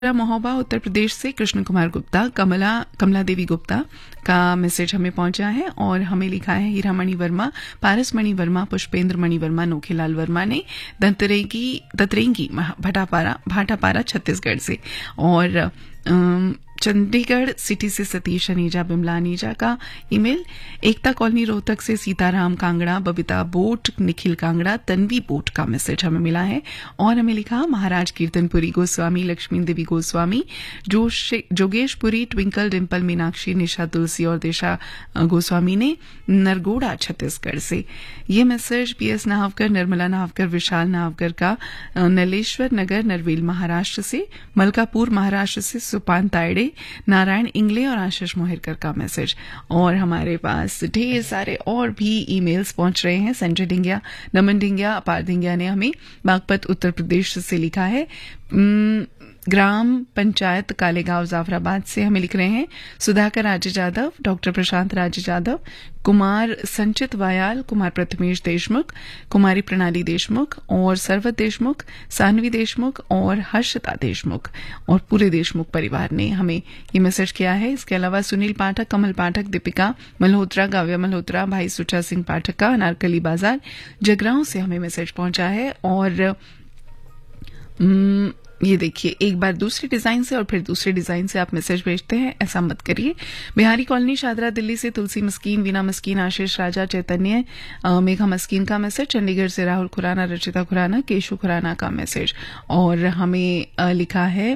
महोबा उत्तर प्रदेश से कृष्ण कुमार गुप्ता, कमला देवी गुप्ता का मैसेज हमें पहुंचा है और हमें लिखा है हीरामणि वर्मा, पारस मणि वर्मा, पुष्पेंद्र मणि वर्मा, नोखीलाल वर्मा ने दतरेंगी भाटापारा छत्तीसगढ़ से। और चंडीगढ़ सिटी से सतीश अनीजा बिमला अनीजा का ईमेल, एकता कॉलोनी रोहतक से सीताराम कांगड़ा, बबीता बोट, निखिल कांगड़ा, तन्वी बोट का मैसेज हमें मिला है और हमें लिखा महाराज कीर्तनपुरी गोस्वामी, लक्ष्मी देवी गोस्वामी, जोगेशपुरी, ट्विंकल, डिम्पल, मीनाक्षी, निशा तुलसी और दिशा गोस्वामी ने नरगोड़ा छत्तीसगढ़ से। ये मैसेज पीएस नाहवकर, निर्मला नाहवकर, विशाल नाहवकर का नलेश्वर नगर नरवेल महाराष्ट्र से, मलकापुर महाराष्ट्र से सुपान तायड़े, नारायण इंगले और आशीष मोहिरकर का मैसेज। और हमारे पास ढेर सारे और भी ईमेल्स पहुंच रहे हैं। संजय डिंगिया, नमन डिंगिया, अपार डिंगिया ने हमें बागपत उत्तर प्रदेश से लिखा है। ग्राम पंचायत कालेगांव जाफराबाद से हमें लिख रहे हैं सुधाकर राजे जादव, डॉक्टर प्रशांत राजे जादव, कुमार संचित वायाल, कुमार प्रथमेश देशमुख, कुमारी प्रणाली देशमुख और सरवत देशमुख, सानवी देशमुख और हर्षिता देशमुख और पूरे देशमुख परिवार ने हमें ये मैसेज किया है। इसके अलावा सुनील पाठक, कमल पाठक, दीपिका मल्होत्रा, गाव्या मल्होत्रा, भाई सुचा सिंह पाठक का अनारकली बाजार जगरांव से हमें मैसेज पहुंचा है। और ये देखिए, एक बार दूसरे डिजाइन से और फिर दूसरे डिजाइन से आप मैसेज भेजते हैं, ऐसा मत करिए। बिहारी कॉलोनी शादरा दिल्ली से तुलसी मस्कीन, वीना मस्कीन, आशीष राजा, चैतन्य, मेघा मस्कीन का मैसेज। चंडीगढ़ से राहुल खुराना, रचिता खुराना, केशु खुराना का मैसेज। और हमें लिखा है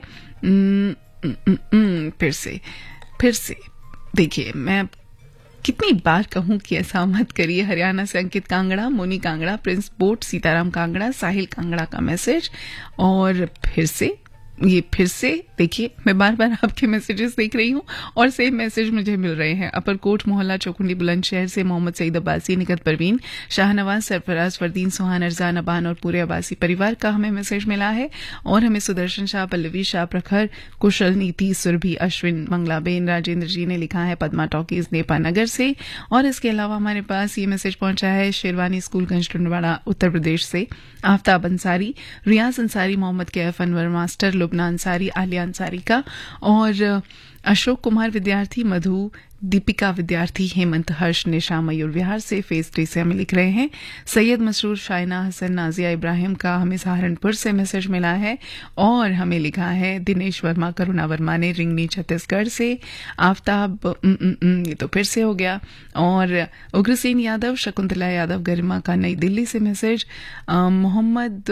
फिर से देखिए, मैं कितनी बार कहूं कि ऐसा मत करिए। हरियाणा से अंकित कांगड़ा, मोनी कांगड़ा, प्रिंस बोट, सीताराम कांगड़ा, साहिल कांगड़ा का मैसेज। और फिर से देखिए, मैं बार बार आपके मैसेजेस देख रही हूं और सेम मैसेज मुझे मिल रहे हैं। अपरकोट मोहल्ला चौकुंडी बुलंदशहर से मोहम्मद सईद अब्बासी, निकत परवीन, शाहनवाज, सरफराज, फरदीन, सुहान, अरजान, अबान और पूरे अब्बासी परिवार का हमें मैसेज मिला है। और हमें सुदर्शन शाह, पल्लवी शाह, प्रखर, कुशल, नीति, सुरभि, अश्विन, मंगलाबेन, राजेंद्र जी ने लिखा है पद्मा टॉकीज, नेपा नगर से। और इसके अलावा हमारे पास ये मैसेज पहुंचा है शेरवानी स्कूल गंजटुंडवाड़ा उत्तर प्रदेश से आफ्ताब अंसारी, रियाज अंसारी, मोहम्मद कैफ, अनवर मास्टर, लुबना अंसारी, आलिया अंसारी का। और अशोक कुमार विद्यार्थी, मधु, दीपिका विद्यार्थी, हेमंत, हर्ष, निशा, मयूर विहार से फेज 3 से हमें लिख रहे हैं। सैयद मसरूर, शाइना हसन, नाजिया इब्राहिम का हमें सहारनपुर से मैसेज मिला है। और हमें लिखा है दिनेश वर्मा, करुणा वर्मा ने रिंगनी छत्तीसगढ़ से। आफ्ताब ये तो फिर से हो गया। और उग्रसेन यादव, शकुंतला यादव, गरिमा का नई दिल्ली से मैसेज। मोहम्मद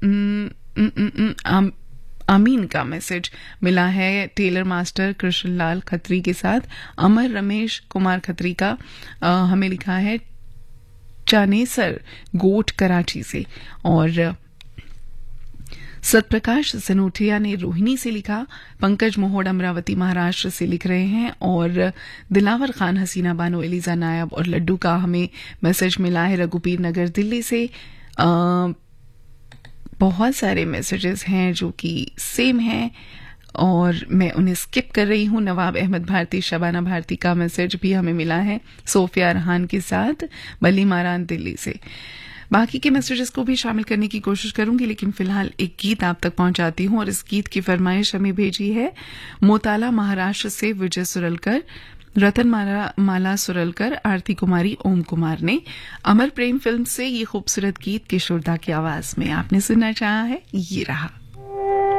अमीन का मैसेज मिला है टेलर मास्टर कृष्णलाल खत्री के साथ। अमर रमेश कुमार खत्री का हमें लिखा है चानेसर गोट कराची से। और सतप्रकाश सनोटिया ने रोहिणी से लिखा। पंकज मोहोड अमरावती महाराष्ट्र से लिख रहे हैं। और दिलावर खान, हसीना बानो, एलिजा नायब और लड्डू का हमें मैसेज मिला है रघुपीर नगर दिल्ली से। बहुत सारे मैसेजेस हैं जो कि सेम हैं और मैं उन्हें स्किप कर रही हूं। नवाब अहमद भारती, शबाना भारती का मैसेज भी हमें मिला है सोफिया रहान के साथ, बली मारान दिल्ली से। बाकी के मैसेजेस को भी शामिल करने की कोशिश करूंगी, लेकिन फिलहाल एक गीत आप तक पहुंचाती हूं। और इस गीत की फरमाइश हमें भेजी है मोताला महाराष्ट्र से विजय सुरलकर, रतन माला सुरलकर, आरती कुमारी, ओम कुमार ने। अमर प्रेम फिल्म से ये खूबसूरत गीत किशोरदा की आवाज में आपने सुनना चाहा है, ये रहा।